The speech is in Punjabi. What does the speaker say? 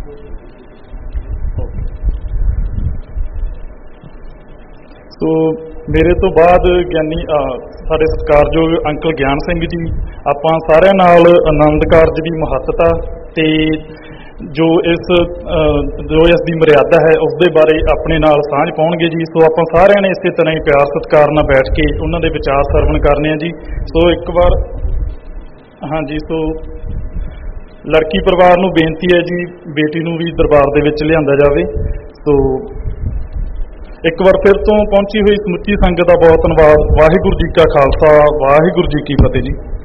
ਸੋ ਮੇਰੇ ਤੋਂ ਬਾਅਦ ਗਿਆਨੀ ਸਾਡੇ ਸਤਿਕਾਰਯੋਗ ਅੰਕਲ ਗਿਆਨ ਸਿੰਘ ਜੀ ਆਪਾਂ ਸਾਰਿਆਂ ਨਾਲ ਆਨੰਦ ਕਾਰਜ ਦੀ ਮਹੱਤਤਾ ਤੇ ਜੋ ਇਸ ਦੀ ਮਰਿਆਦਾ ਹੈ ਉਸ ਦੇ ਬਾਰੇ ਆਪਣੇ ਨਾਲ ਸਾਂਝ ਪਾਉਣਗੇ ਜੀ। ਸੋ ਆਪਾਂ ਸਾਰਿਆਂ ਨੇ ਇਸੇ ਤਰ੍ਹਾਂ ਹੀ ਪਿਆਰ ਸਤਿਕਾਰ ਨਾਲ ਬੈਠ ਕੇ ਉਹਨਾਂ ਦੇ ਵਿਚਾਰ ਸਰਵਣ ਕਰਨੇ ਆ ਜੀ। ਸੋ ਇੱਕ ਵਾਰ ਹਾਂਜੀ, ਸੋ ਲੜਕੀ ਪਰਿਵਾਰ ਨੂੰ ਬੇਨਤੀ ਹੈ ਜੀ ਬੇਟੀ ਨੂੰ ਵੀ ਦਰਬਾਰ ਦੇ ਵਿੱਚ ਲਿਆਂਦਾ ਜਾਵੇ। ਸੋ ਇੱਕ ਵਾਰ ਫਿਰ ਤੋਂ ਪਹੁੰਚੀ ਹੋਈ ਸਮੁੱਚੀ ਸੰਗਤ ਦਾ ਬਹੁਤ ਧੰਨਵਾਦ। ਵਾਹਿਗੁਰੂ ਜੀ ਕਾ ਖਾਲਸਾ, ਵਾਹਿਗੁਰੂ ਜੀ ਕੀ ਫਤਿਹ ਜੀ।